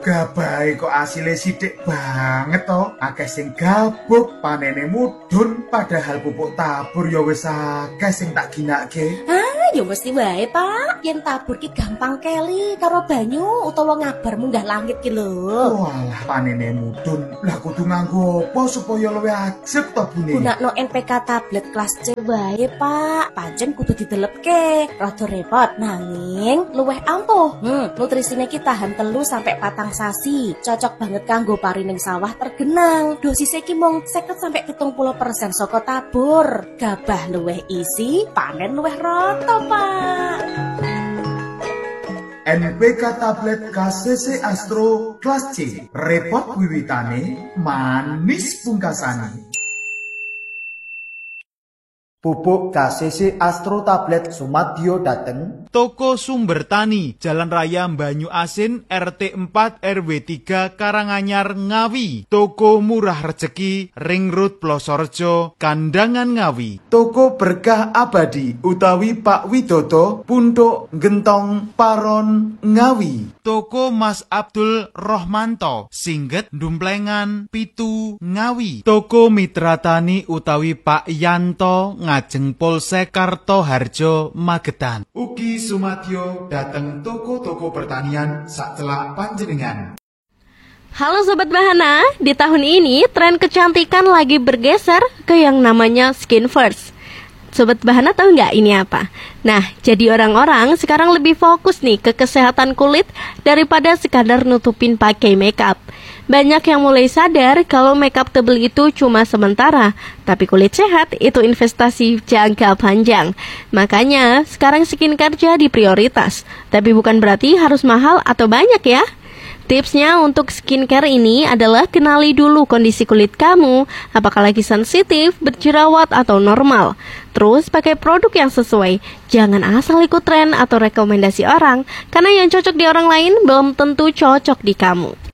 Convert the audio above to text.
gabahe kok asile sithik banget to. Akeh sing gabuk, panene mudhun, padahal pupuk tabur ya wis akeh sing tak ginake. Ya mesti wae, Pak. Yen tabur ki gampang keli karo banyu utawa ngabar munggah langit ki lho. Walah, panene mudhun. Lah kudu nganggo apa supaya luwih ajeg to bune? Gunakno NPK tablet kelas C wae, Pak. Pancen kudu didelepke. Rada repot nanging luwih ampuh. Nutrisine ki tahan 3 sampai 4 sasi. Cocok banget kanggo pari ning sawah tergenang. Dosise ki mung 50 sampai 70% saka tabur. Gabah luwih isi, panen luwih rata, Pak. NPK tablet KCC Astro kelas C. Repot wiwitane, manis pungkasane. Pupuk KCC Astro tablet Sumadyo dateng Toko Sumber Tani, Jalan Raya Banyu Asin, RT 4 RW 3 Karanganyar, Ngawi. Toko Murah Rejeki, Ring Road Plosorejo, Kandangan, Ngawi. Toko Berkah Abadi utawi Pak Widodo, Punduk Gentong Paron, Ngawi. Toko Mas Abdul Rohmanto, Singget Dumplengan, Pitu, Ngawi. Toko Mitra Tani utawi Pak Yanto, Ngajeng Polsek Kartoharjo, Magetan. Ugi Sumadyo dateng toko-toko pertanian sacelak panjenengan. Halo Sobat Bahana, di tahun ini tren kecantikan lagi bergeser ke yang namanya skin first. Sobat Bahana tahu nggak ini apa? Nah, jadi orang-orang sekarang lebih fokus nih ke kesehatan kulit daripada sekadar nutupin pakai makeup. Banyak yang mulai sadar kalau makeup tebel itu cuma sementara, tapi kulit sehat itu investasi jangka panjang. Makanya sekarang skincare jadi prioritas, tapi bukan berarti harus mahal atau banyak ya. Tipsnya untuk skincare ini adalah kenali dulu kondisi kulit kamu, apakah lagi sensitif, berjerawat, atau normal. Terus pakai produk yang sesuai, jangan asal ikut tren atau rekomendasi orang, karena yang cocok di orang lain belum tentu cocok di kamu.